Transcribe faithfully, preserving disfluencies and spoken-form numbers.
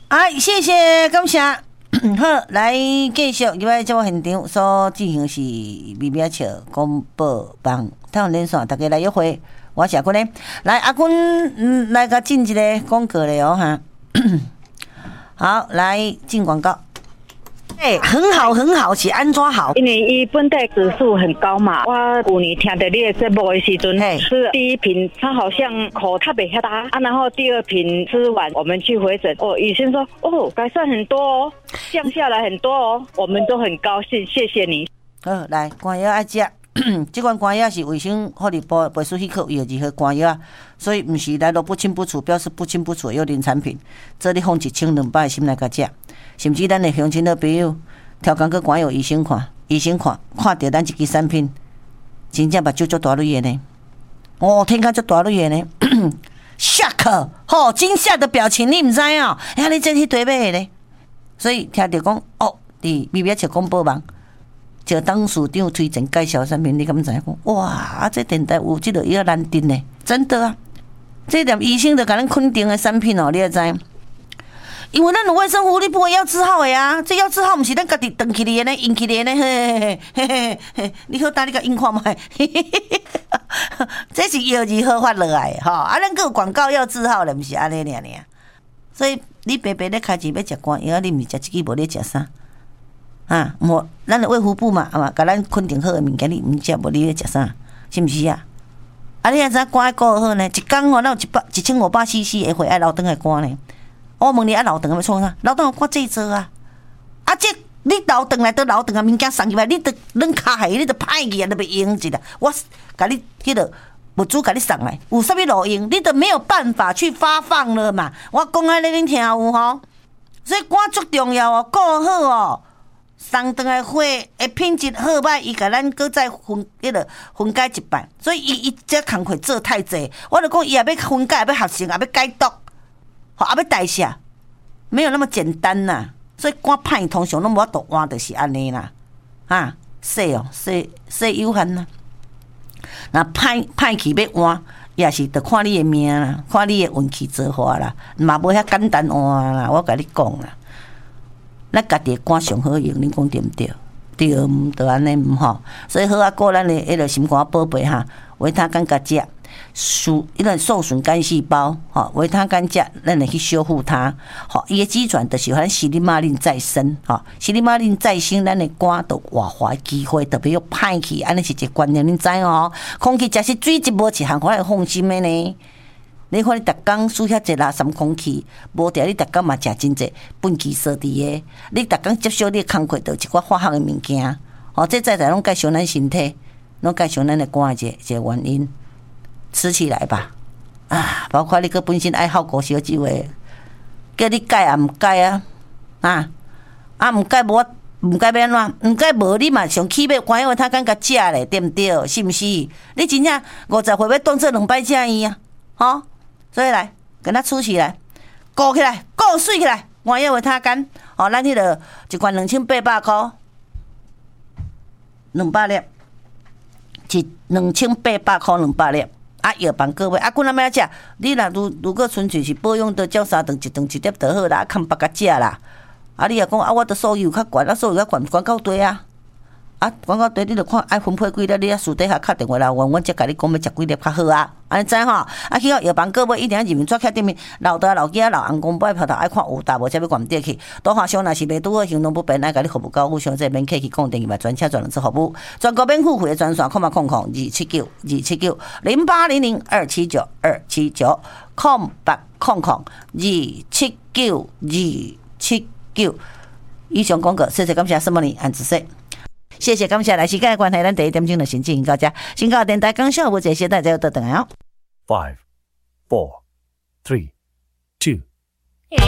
啊，谢谢，感谢。好，来继续，今摆节目现场所进行是微微笑广播网，太阳连线，大家来约会。我是阿君咧，来阿君，嗯，来甲进一个广告咧哦哈。好，来进广告。哎、欸，很好很好，是安怎好？ 因为伊本地指数很高嘛，我去年听到你的节目的时阵，是第一瓶他好像口特别遐大啊，然后第二瓶吃完，我们去回诊，哦，医生说哦改善很多哦，降下来很多哦，我们都很高兴，谢谢你。 好，来肝药爱食。这款肝药是卫生福利部背书许可药剂和肝药，所以不是来路不清不楚，表示不清不楚的幽灵产品。这里放一千两百心来甲食，甚至咱的乡亲的朋友调工去肝药医生看，医生看看到咱这支产品，真正目睭足大蕊的呢。哦，天看足大蕊的呢，shock， 吼，惊吓的表情，你唔知哦？哎呀，你真去对买的呢？所以听到讲哦，伫微微笑广播网。就董事长推荐介绍产品，你敢知影讲？哇！啊，这电台有这个要难定呢，真的啊！这点医生就甲咱肯定的产品哦，你也知？因为咱有卫生福利部的药字号的啊，这药字号不是咱家己登起来的呢，印起来的呢，嘿嘿嘿嘿，你好，打你个印看卖，这是药字号发落来的吼，啊，咱个有广告药字号了，不是安尼尔尔。所以你白白咧开钱要食肝药，你毋是食这个无咧食啥？啊，无，咱的卫福部嘛，嘛，甲咱肯定好的物件，你毋食，无你咧食啥？是毋是啊？啊，你啊知肝顾好呢？一工吼，咱有一百一千五百 C C 的血爱流长的肝呢。我问你啊，流长要创啥？流长有肝制作啊！啊，这你流长来都流长啊，物件送入来，你得软卡下，你得歹去啊，你袂用一啦。我甲你迄个物资甲你送来，有啥物路用？你都没有办法去发放了嘛。我讲安尼恁听有吼？所以肝足重要哦，顾好哦。送回来货的品质好歹，伊甲咱搁再分迄个分解一半，所以伊伊这工课做太济，我就讲伊也要分解，也要合成，也要解毒，吼，也要代谢，没有那么简单呐。所以肝歹通常拢无法度换，就是安尼啦，啊，说哦，说说有限啦。那歹歹去要换，也是得看你的命啦，看你的运气造化啦，嘛无遐简单换啦，我甲你讲啦。咱家己肝上好用，恁讲对毋对？对，毋着安尼毋好。所以好啊，顾咱的迄个心肝宝贝哈，维他肝甲食，受迄个受损肝细胞，吼，维他肝食，咱来去修复它。吼，伊的机转就是咱西利马林再生，吼，西利马林再生，咱的肝都活化机会特别要歹去，安尼是一个观念，恁知哦？空气食是水一无一项，可来放心的呢。你看你逐工输遐济垃圾空气，无定你逐工嘛食真济粪气扫地的，你逐工接受你的工课着一寡化学的物件，哦，这在在拢介绍咱身体，拢介绍咱的肝的一个一个原因，吃起来吧，啊，包括你个本身爱好高烧酒的，叫你改也毋改啊，啊，啊毋改无毋改要安怎？毋改无你嘛上起要关药他敢甲食咧，对毋对？是毋是？你真正五十岁要当做两摆食伊啊，吼？所以来，跟他出起来，顾起来，顾水起来，我要为他干。哦，咱迄个一罐两千八百块，两百粒，一两千八百块两百粒。啊，药房各位，啊，几若要食？你若如如果纯粹是保养的照三顿一顿一粒就好啦，看别个食啦。啊，你也讲啊，我的收入较悬，啊，收入较悬，广告对啊。啊，广告对，你著看爱分配几粒，你啊私底下敲电话来，阮阮才甲你讲要食几粒较好啊。安尼知吼？啊，去到药房购买一定要入面抓起顶面，老大老囝老翁公伯头头爱看有大无才要管底去。多下上若是袂拄好行动不便，爱甲你服务高付上这免客气讲电话专车专人做服务，全国免付费的专线，空八空空二七九二七九零八零零二七九二七九空八空空二七九二七九。以上广告，谢谢感谢什么呢？安子说。谢谢，感谢来时间的关系，咱第一点钟就先进行到这。先到电台讲笑，无这些大家要倒转来哦。 Five, four, three, two.